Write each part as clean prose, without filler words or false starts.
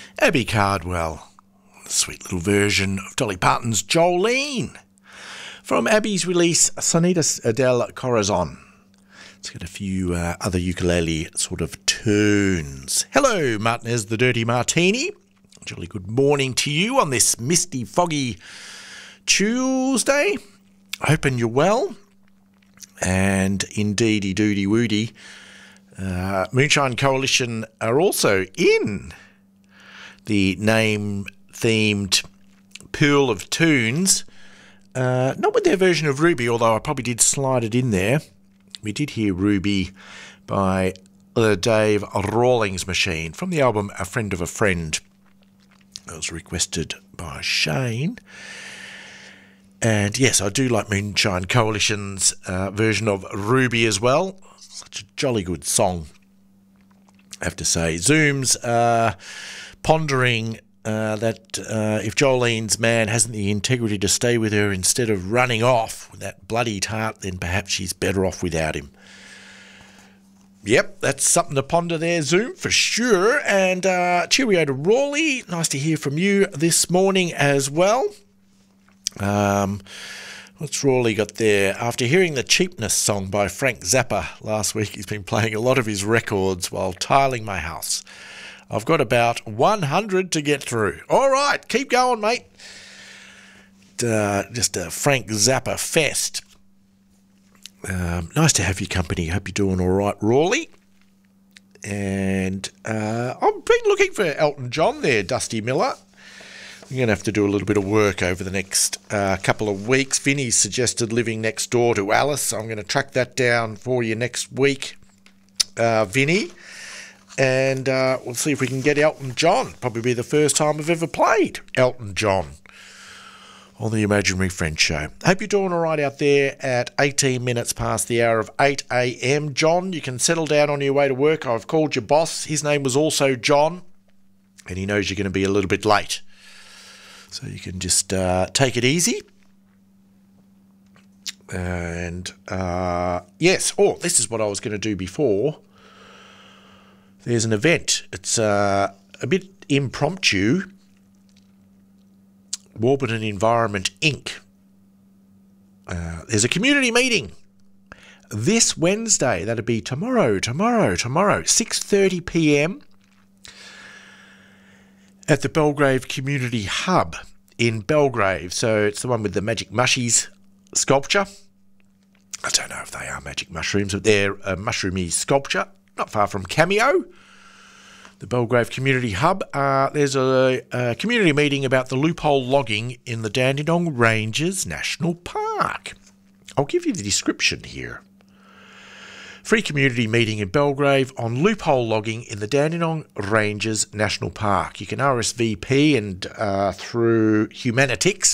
Abby Cardwell, a sweet little version of Dolly Parton's Jolene from Abby's release Sonitas del Corazon. It's got a few other ukulele sort of tunes. Hello, Martinez the Dirty Martini. Jolly good morning to you on this misty, foggy Tuesday. Hoping you're well. And indeedy doody woody, Moonshine Coalition are also in the name-themed pool of tunes. Not with their version of Ruby, although I probably did slide it in there. We did hear Ruby by the Dave Rawlings Machine from the album A Friend of a Friend. It was requested by Shane. And yes, I do like Moonshine Coalition's version of Ruby as well. Such a jolly good song, I have to say. Zoom's pondering that if Jolene's man hasn't the integrity to stay with her instead of running off with that bloody tart, then perhaps she's better off without him. Yep, that's something to ponder there, Zoom, for sure. And cheerio to Rawley. Nice to hear from you this morning as well. What's Rawley got there? After hearing the Cheapness song by Frank Zappa last week, he's been playing a lot of his records while tiling my house. I've got about 100 to get through. All right, keep going, mate. Just a Frank Zappa fest. Nice to have your company. Hope you're doing all right, Rawley. And I've been looking for Elton John there, Dusty Miller. I'm going to have to do a little bit of work over the next couple of weeks. Vinny suggested living next door to Alice, so I'm going to track that down for you next week, Vinny. And we'll see if we can get Elton John. Probably be the first time I've ever played Elton John on the Imaginary Friends Show. Hope you're doing all right out there at 18 minutes past the hour of 8 a.m. John, you can settle down on your way to work. I've called your boss. His name was also John, and he knows you're going to be a little bit late. So you can just take it easy. And yes, this is what I was going to do before. There's an event. It's a bit impromptu. Warburton Environment Inc. There's a community meeting this Wednesday. That'll be tomorrow, 6:30 p.m. at the Belgrave Community Hub in Belgrave. So it's the one with the Magic Mushies sculpture. I don't know if they are magic mushrooms, but they're a mushroomy sculpture, not far from Cameo. The Belgrave Community Hub. There's a community meeting about the loophole logging in the Dandenong Ranges National Park. I'll give you the description here. Free community meeting in Belgrave on loophole logging in the Dandenong Ranges National Park. You can RSVP and through Humanitix.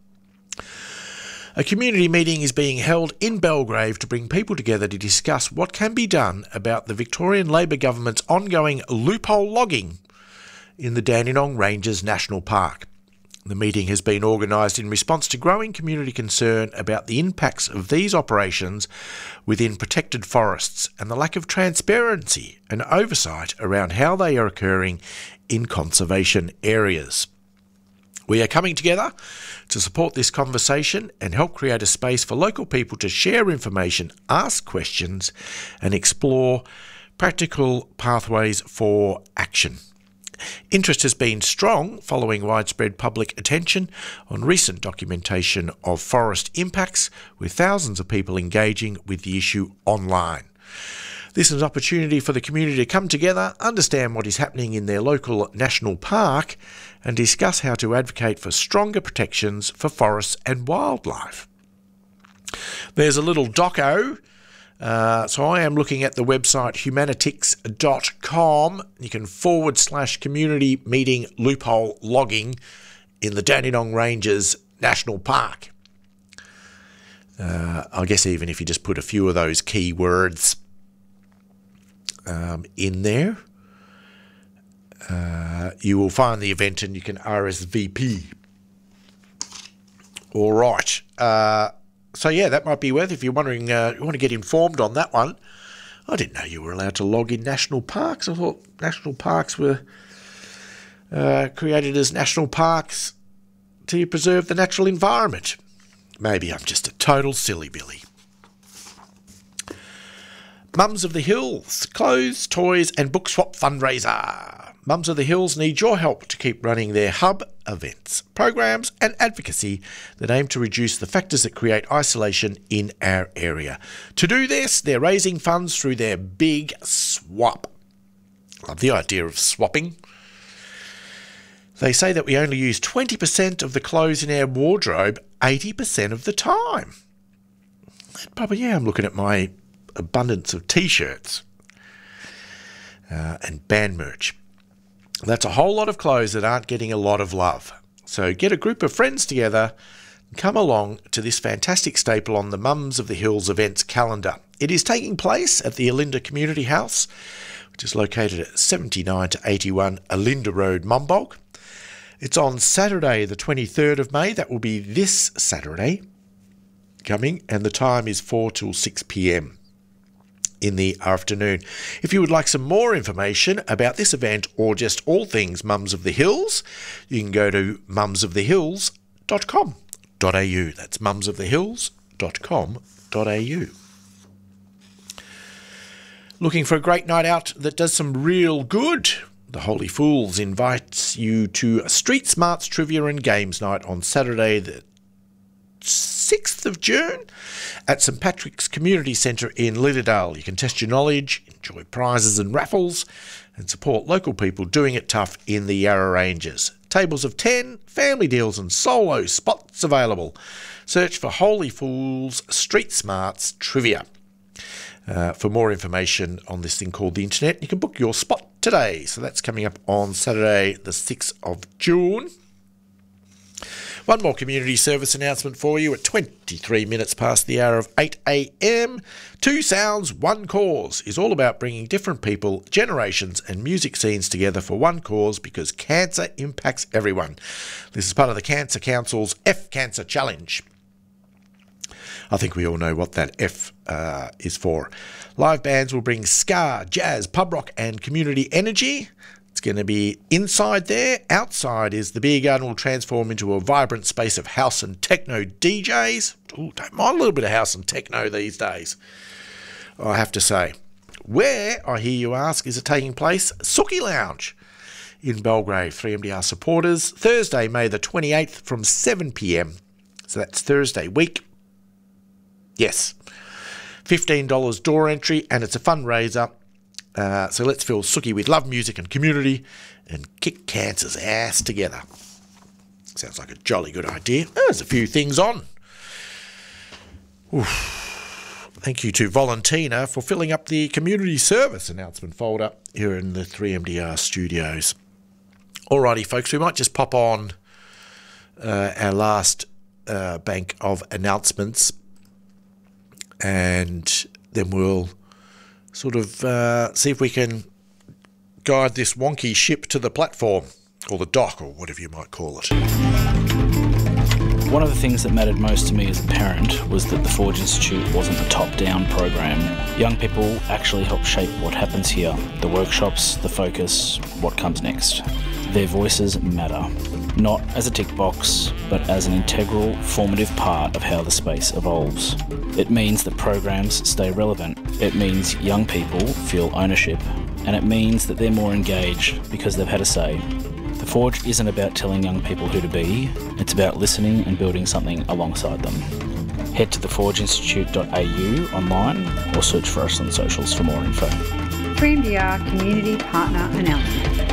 A community meeting is being held in Belgrave to bring people together to discuss what can be done about the Victorian Labor government's ongoing loophole logging in the Dandenong Ranges National Park. The meeting has been organised in response to growing community concern about the impacts of these operations within protected forests and the lack of transparency and oversight around how they are occurring in conservation areas. We are coming together to support this conversation and help create a space for local people to share information, ask questions, and explore practical pathways for action. Interest has been strong following widespread public attention on recent documentation of forest impacts, with thousands of people engaging with the issue online. This is an opportunity for the community to come together, understand what is happening in their local national park, and discuss how to advocate for stronger protections for forests and wildlife. There's a little doco. So I am looking at the website humanitix.com. You can /community meeting loophole logging in the Dandenong Ranges National Park. I guess even if you just put a few of those keywords in there, you will find the event and you can RSVP. All right. So yeah, that might be worth, if you're wondering, you want to get informed on that one. I didn't know you were allowed to log in national parks. I thought national parks were created as national parks to preserve the natural environment. Maybe I'm just a total silly Billy. Mums of the Hills, clothes, toys and book swap fundraiser. Mums of the Hills need your help to keep running their hub events, programs and advocacy that aim to reduce the factors that create isolation in our area. To do this, they're raising funds through their big swap. Love the idea of swapping. They say that we only use 20% of the clothes in our wardrobe 80% of the time. Probably, I'm looking at my abundance of T-shirts and band merch. That's a whole lot of clothes that aren't getting a lot of love. So get a group of friends together and come along to this fantastic staple on the Mums of the Hills events calendar. It is taking place at the Alinda Community House, which is located at 79 to 81 Alinda Road, Mumbolg. It's on Saturday, the 23rd of May. That will be this Saturday coming, and the time is 4 till 6 p.m. in the afternoon. If you would like some more information about this event or just all things Mums of the Hills, you can go to mumsofthehills.com.au. That's mumsofthehills.com.au. Looking for a great night out that does some real good? The Holy Fools invites you to Street Smarts Trivia and Games Night on Saturday, the 6th of June at St Patrick's Community Centre in Lidderdale. You can test your knowledge, enjoy prizes and raffles, and support local people doing it tough in the Yarra Ranges. Tables of 10, family deals and solo spots available. Search for Holy Fools Street Smarts Trivia. For more information on this thing called the internet, you can book your spot today. So that's coming up on Saturday, the 6th of June. One more community service announcement for you at 23 minutes past the hour of 8 a.m. Two Sounds, One Cause is all about bringing different people, generations and music scenes together for one cause, because cancer impacts everyone. This is part of the Cancer Council's F Cancer Challenge. I think we all know what that F is for. Live bands will bring ska, jazz, pub rock and community energy. It's going to be inside there. Outside is the beer garden will transform into a vibrant space of house and techno DJs. Ooh, don't mind a little bit of house and techno these days, I have to say. Where, I hear you ask, is it taking place? Sookie Lounge in Belgrave. 3MDR supporters. Thursday, May the 28th from 7 p.m. So that's Thursday week. Yes. $15 door entry, and it's a fundraiser. So let's fill Sookie with love, music and community and kick cancer's ass together. Sounds like a jolly good idea. There's a few things on. Oof. Thank you to Valentina for filling up the community service announcement folder here in the 3MDR studios. Alrighty, folks, we might just pop on our last bank of announcements, and then we'll sort of see if we can guide this wonky ship to the platform, or the dock, or whatever you might call it. One of the things that mattered most to me as a parent was that the Forge Institute wasn't a top-down program. Young people actually help shape what happens here, the workshops, the focus, what comes next. Their voices matter, not as a tick box, but as an integral, formative part of how the space evolves. It means that programs stay relevant. It means young people feel ownership, and it means that they're more engaged because they've had a say. The Forge isn't about telling young people who to be, it's about listening and building something alongside them. Head to theforgeinstitute.au online or search for us on socials for more info. 3MDR Community Partner Announcement.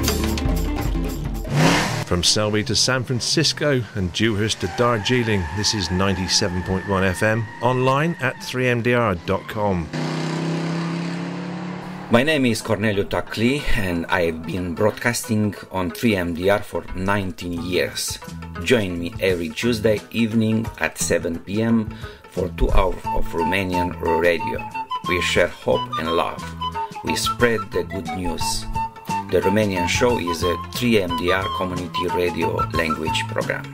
From Selby to San Francisco and Dewhurst to Darjeeling, this is 97.1 FM, online at 3mdr.com. My name is Cornelio Tacli and I've been broadcasting on 3MDR for 19 years. Join me every Tuesday evening at 7 p.m. for 2 hours of Romanian radio. We share hope and love. We spread the good news. The Romanian show is a 3MDR community radio language program.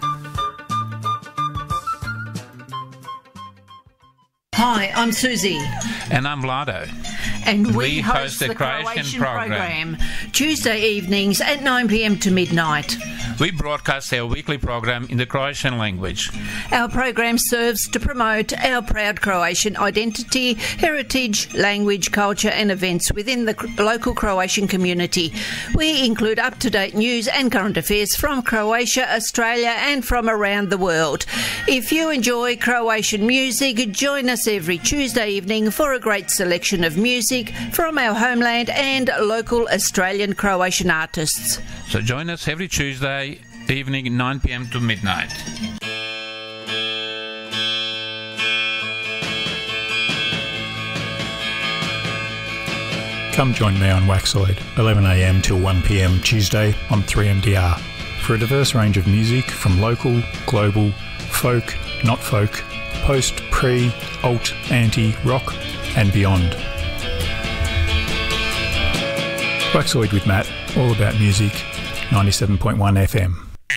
Hi, I'm Susie. And I'm Vlado. And we host the Croatian program Tuesday evenings at 9 p.m. to midnight. We broadcast our weekly program in the Croatian language. Our program serves to promote our proud Croatian identity, heritage, language, culture and events within the local Croatian community. We include up-to-date news and current affairs from Croatia, Australia and from around the world. If you enjoy Croatian music, join us every Tuesday evening for a great selection of music from our homeland and local Australian Croatian artists. So join us every Tuesday evening 9 p.m. to midnight. Come join me on Waxoid, 11 a.m. till 1 p.m. Tuesday on 3MDR for a diverse range of music from local, global, folk, not folk, post, pre, alt, anti, rock and beyond. Waxoid with Matt, all about music, 97.1 FM.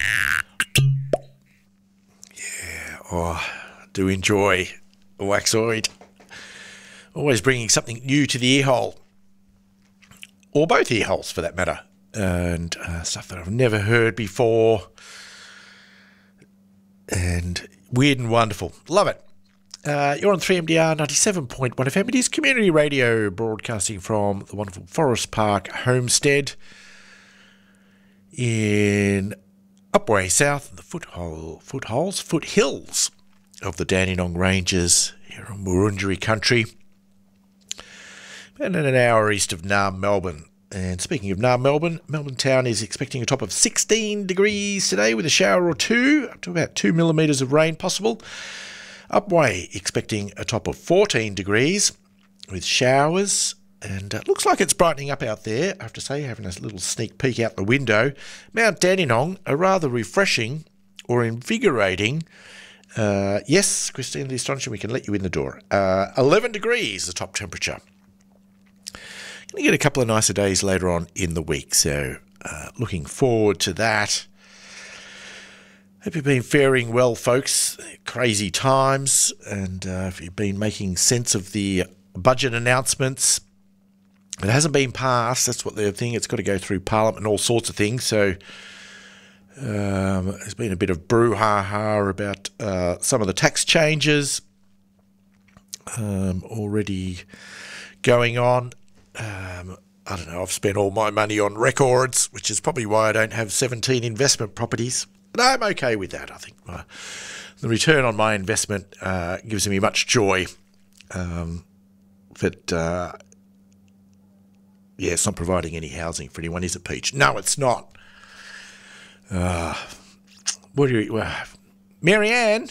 Yeah, I do enjoy Waxoid. Always bringing something new to the ear hole. Or both ear holes, for that matter. And stuff that I've never heard before. And weird and wonderful. Love it. You're on 3MDR 97.1 FM. It is community radio broadcasting from the wonderful Forest Park homestead in Upwey South, in the foothills of the Dandenong Ranges here in Wurundjeri country. And an hour east of Naarm, Melbourne. And speaking of Naarm, Melbourne town is expecting a top of 16 degrees today with a shower or two, up to about 2 millimetres of rain possible. Upwey expecting a top of 14 degrees with showers. And it looks like it's brightening up out there, I have to say, having a little sneak peek out the window. Mount Dandenong, a rather refreshing or invigorating. Yes, Christine the Astonishing, we can let you in the door. 11 degrees, the top temperature. Going to get a couple of nicer days later on in the week, so looking forward to that. Hope you've been faring well, folks. Crazy times, and if you've been making sense of the budget announcements, it hasn't been passed. That's what they're thinking. It's got to go through Parliament and all sorts of things. So there's been a bit of brouhaha about some of the tax changes already going on. I don't know, I've spent all my money on records, which is probably why I don't have 17 investment properties. But I'm okay with that. I think the return on my investment gives me much joy. But, it's not providing any housing for anyone, is it, Peach? No, it's not. Marianne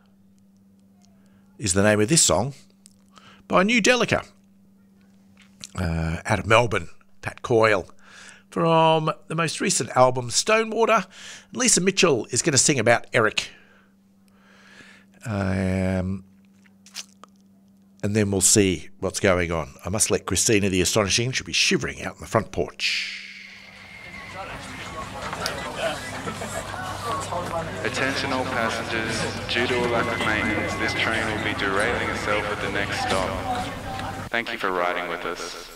is the name of this song by New Delica. Out of Melbourne, Pat Coyle, from the most recent album, Stonewater. Lisa Mitchell is going to sing about Eric. And then we'll see what's going on. I must let Christina the Astonishing, she'll be shivering out in the front porch. Attention all passengers, due to a lack of maintenance, this train will be derailing itself at the next stop. Thank you for riding with us.